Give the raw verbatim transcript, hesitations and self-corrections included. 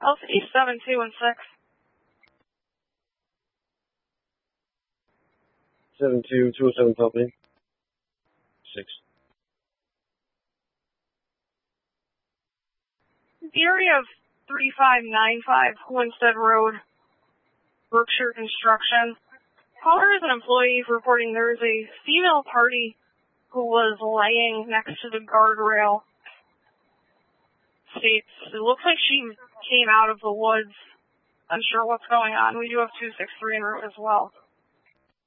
L C D seven two one six. seven two two oh seven company. six. The area of three five nine five Winstead Road, Berkshire Construction. Caller is an employee reporting there is a female party who was laying next to the guardrail. States it looks like she came out of the woods. Unsure what's going on. We do have two six three en route as well.